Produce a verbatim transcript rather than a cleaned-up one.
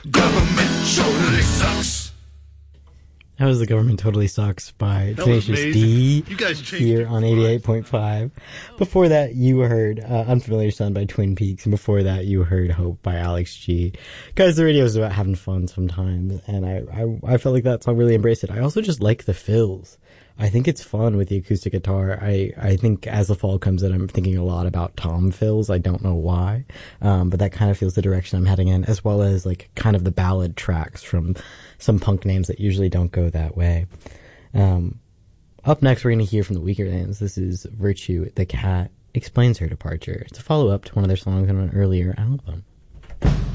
Government totally sucks. That was The Government Totally Sucks by That was Tenacious amazing. D You guys changed here it on for eighty-eight point five. Before that, you heard uh, Unfamiliar Son by Twin Peaks, and before that, you heard Hope by Alex G. Guys, the radio is about having fun sometimes, and I, I, I felt like that song really embraced it. I also just like the fills. I think it's fun with the acoustic guitar. I, I think as the fall comes in, I'm thinking a lot about tom fills. I don't know why, um, but that kind of feels the direction I'm heading in, as well as like kind of the ballad tracks from some punk names that usually don't go that way. Um, up next, we're going to hear from the Weakerthans. This is Virtue. The Cat explains her departure. It's a follow-up to one of their songs on an earlier album.